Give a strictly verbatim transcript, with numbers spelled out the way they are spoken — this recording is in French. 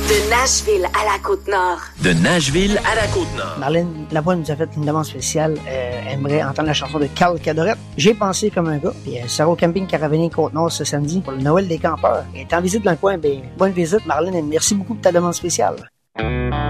De Nashville à la Côte-Nord. De Nashville à la Côte-Nord. Marlène Lavoie nous a fait une demande spéciale. Euh, elle aimerait entendre la chanson de Carl Cadorette. J'ai pensé comme un gars. Puis euh, Sarah au camping Caravanier Côte-Nord ce samedi pour le Noël des campeurs. Elle est en visite dans le coin. Ben, bonne visite, Marlène. Et merci beaucoup pour ta demande spéciale.